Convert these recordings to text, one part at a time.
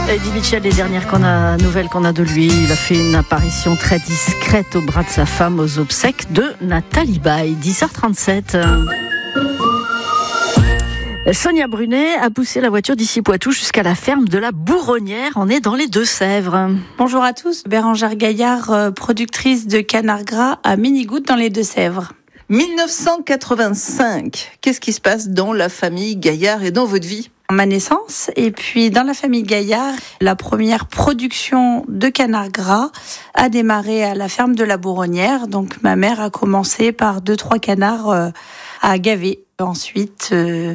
Eddie Mitchell, les dernières nouvelles qu'on a de lui, il a fait une apparition très discrète au bras de sa femme aux obsèques de Nathalie Baye. 10h37. Sonia Brunet a poussé la voiture d'ici Poitou jusqu'à la ferme de la Bourronnière. On est dans les Deux-Sèvres. Bonjour à tous, Bérangère Gaillard, productrice de canard gras à Minigoutte dans les Deux-Sèvres. 1985, qu'est-ce qui se passe dans la famille Gaillard et dans votre vie ? Ma naissance, et puis dans la famille Gaillard, la première production de canard gras a démarré à la ferme de la Bourronnière. Donc ma mère a commencé par 2-3 canards à gaver. Ensuite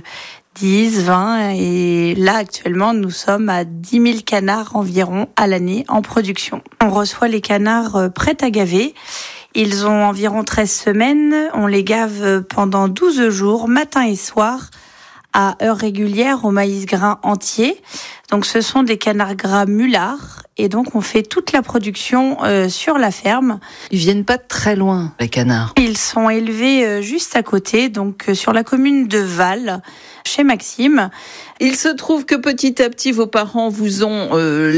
10, 20 et là actuellement nous sommes à 10 000 canards environ à l'année en production. On reçoit les canards prêts à gaver. Ils ont environ 13 semaines. On les gave pendant 12 jours, matin et soir, à heure régulière au maïs grain entier. Donc ce sont des canards gras mulards et donc on fait toute la production sur la ferme. Ils viennent pas de très loin, les canards. Ils sont élevés juste à côté, donc sur la commune de Val, chez Maxime. Il se trouve que petit à petit, vos parents vous ont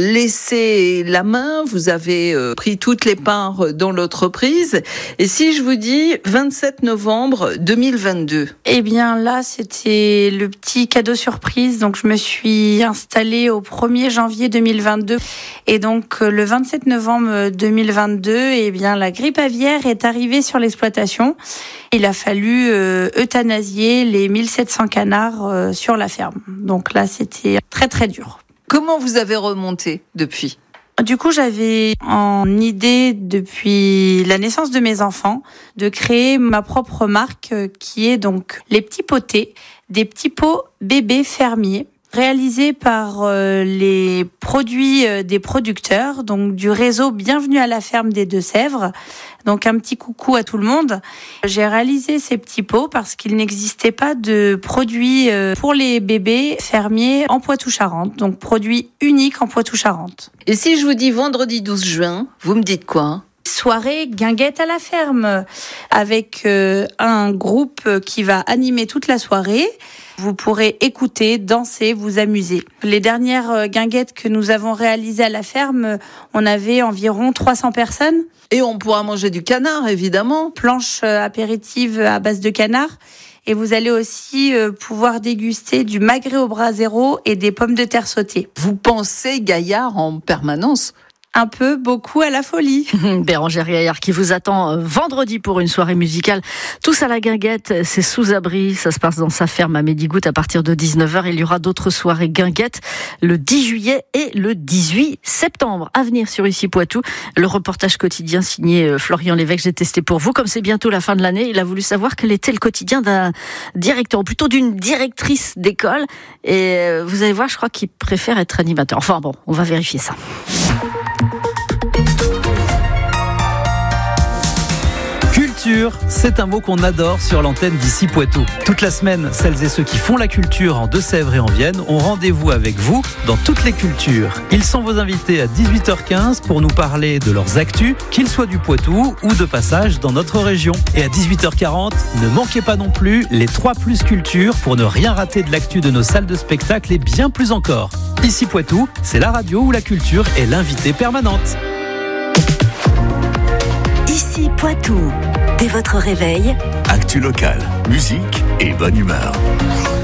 laissé la main, vous avez pris toutes les parts dans l'entreprise. Et si je vous dis 27 novembre 2022 ? Eh bien là, c'était le petit cadeau surprise. Donc je me suis installée au 1er janvier 2022. Et donc le 27 novembre 2022, eh bien la grippe aviaire est arrivée sur l'exploitation. Il a fallu euthanasier les 1700 canards sur la ferme. Donc là, c'était très très dur. Comment vous avez remonté depuis ? Du coup, j'avais en idée depuis la naissance de mes enfants de créer ma propre marque qui est donc les petits potés, des petits pots bébés fermiers réalisés par les produits des producteurs, donc du réseau Bienvenue à la ferme des Deux-Sèvres. Donc un petit coucou à tout le monde. J'ai réalisé ces petits pots parce qu'il n'existait pas de produits pour les bébés fermiers en Poitou-Charentes, donc produit unique en Poitou-Charentes. Et si je vous dis vendredi 12 juin, vous me dites quoi ? Soirée guinguette à la ferme avec un groupe qui va animer toute la soirée. Vous pourrez écouter, danser, vous amuser. Les dernières guinguettes que nous avons réalisées à la ferme, on avait environ 300 personnes. Et on pourra manger du canard, évidemment. Planche apéritive à base de canard. Et vous allez aussi pouvoir déguster du magret au brasero et des pommes de terre sautées. Vous pensez Gaillard en permanence ? Un peu, beaucoup à la folie. Bérangère Gaillard qui vous attend vendredi pour une soirée musicale. Tous à la guinguette, c'est sous abri. Ça se passe dans sa ferme à Minigoutte à partir de 19h. Il y aura d'autres soirées guinguettes le 10 juillet et le 18 septembre. À venir sur Ici Poitou. Le reportage quotidien signé Florian Lévesque. J'ai testé pour vous. Comme c'est bientôt la fin de l'année, il a voulu savoir quel était le quotidien d'un directeur, ou plutôt d'une directrice d'école. Et vous allez voir, je crois qu'il préfère être animateur. Enfin bon, on va vérifier ça. Culture, c'est un mot qu'on adore sur l'antenne d'Ici Poitou. Toute la semaine, celles et ceux qui font la culture en Deux-Sèvres et en Vienne ont rendez-vous avec vous dans toutes les cultures. Ils sont vos invités à 18h15 pour nous parler de leurs actus, qu'ils soient du Poitou ou de passage dans notre région. Et à 18h40, ne manquez pas non plus les 3 plus cultures pour ne rien rater de l'actu de nos salles de spectacle et bien plus encore. Ici Poitou, c'est la radio où la culture est l'invitée permanente. Ici Poitou. Dès votre réveil, actu local, musique et bonne humeur.